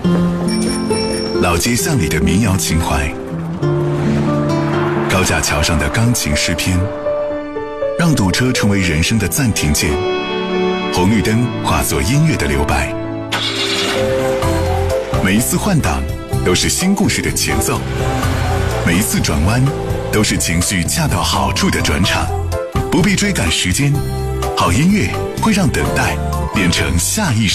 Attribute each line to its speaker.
Speaker 1: 老街巷里的民谣情怀，高架桥上的钢琴诗篇，让堵车成为人生的暂停键，红绿灯化作音乐的留白。每一次换挡都是新故事的前奏，每一次转弯都是情绪恰到好处的转场。不必追赶时间，好音乐会让等待变成下意识。